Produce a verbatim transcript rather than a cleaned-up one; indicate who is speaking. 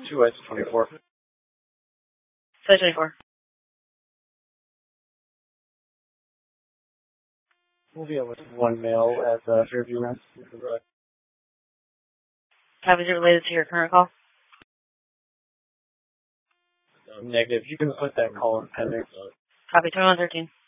Speaker 1: two S twenty-four.
Speaker 2: Side twenty-four.
Speaker 1: We'll be with one male at the Fairview Ranch.
Speaker 2: How is it related to your current call?
Speaker 1: Negative. You can put that call in pending.
Speaker 2: Copy twenty-one thirteen.